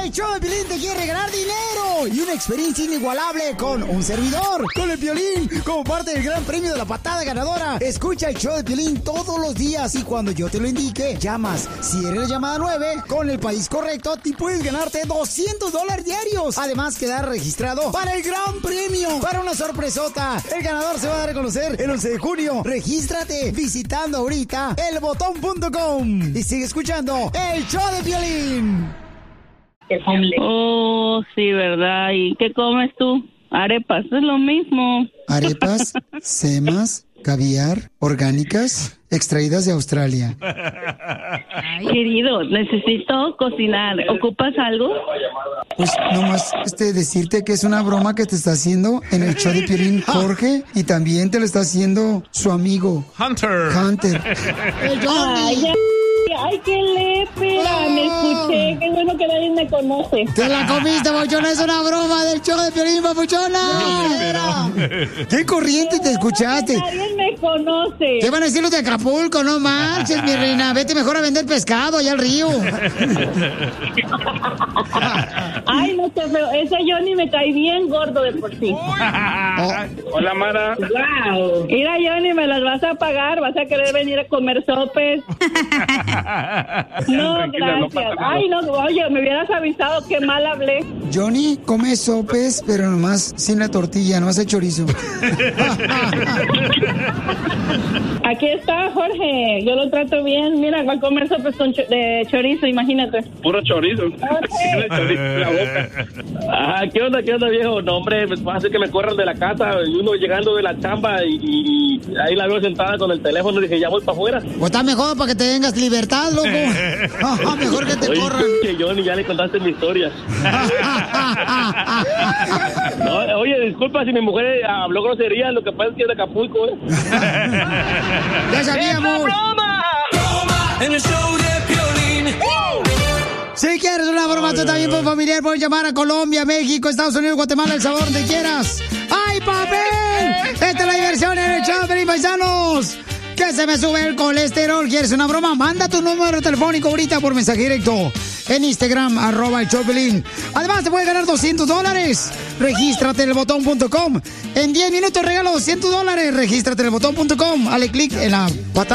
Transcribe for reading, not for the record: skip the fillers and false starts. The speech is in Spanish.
El show de Piolín te quiere regalar dinero y una experiencia inigualable con un servidor, con el Piolín, como parte del gran premio de la patada ganadora. Escucha el show de Piolín todos los días y cuando yo te lo indique, llamas. Si eres la llamada 9, con el país correcto, te puedes ganarte $200 diarios. Además, quedar registrado para el gran premio, para una sorpresota. El ganador se va a dar a conocer el 11 de junio. Regístrate visitando ahorita elbotón.com y sigue escuchando el show de Piolín. Oh, sí, ¿verdad? ¿Y qué comes tú? Arepas, es lo mismo. Arepas, semas, caviar, orgánicas, extraídas de Australia. Querido, necesito cocinar. ¿Ocupas algo? Pues nomás decirte que es una broma que te está haciendo en el show de Piolín Jorge y también te lo está haciendo su amigo Hunter. El Johnny. Ay, qué lepera, me escuché, qué bueno que nadie me conoce. ¡Te la comiste, papuchona! ¡Es una broma del show de Piolín, papuchona! ¡Qué corriente te escuchaste! Nadie me conoce. ¿Qué van a decir los de Acapulco? No marches, mi reina, vete mejor a vender pescado allá al río. Ay, no sé, pero ese Johnny me cae bien gordo de por sí. Hola, Mara. Wow. Mira, Johnny, me las vas a pagar, vas a querer venir a comer sopes. No, gracias. Ay, no, oye, me hubieras avisado, qué mal hablé. Johnny come sopes, pero nomás sin la tortilla, nomás el chorizo. Aquí está Jorge, yo lo trato bien. Mira, va a comer sopes con de chorizo, imagínate. Puro chorizo. Okay. Chorizo en la boca. Ah, ¿qué onda, viejo? No, hombre, va a hacer que me corran de la casa. Y uno llegando de la chamba y ahí la veo sentada con el teléfono y dije, ya voy para afuera. Pues está mejor para que te tengas libertad, loco. Mejor que te corran. Que Johnny, ya le contaste mi historia. No, oye, disculpa si mi mujer habló grosería, lo que pasa es que es de Acapulco, Ya sabíamos. ¡Broma! En el show de Piolín. Si quieres una broma tú también, por familiar, puedes llamar a Colombia, México, Estados Unidos, Guatemala, El Salvador, donde quieras. ¡Ay, papel! Esta es la diversión en el show de Piolín, paisanos. Que se me sube el colesterol. ¿Quieres una broma? Manda tu número telefónico ahorita por mensaje directo en Instagram, @el show de Piolín. Además, te puedes ganar $200. Regístrate en elbotón.com. En 10 minutos regalo $200. Regístrate en elbotón.com. Dale clic en la patada